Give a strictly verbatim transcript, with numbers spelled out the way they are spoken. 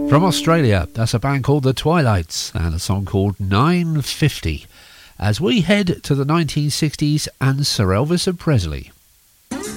From Australia, that's a band called The Twilights and a song called nine fifty. As we head to the nineteen sixties and Sir Elvis Presley.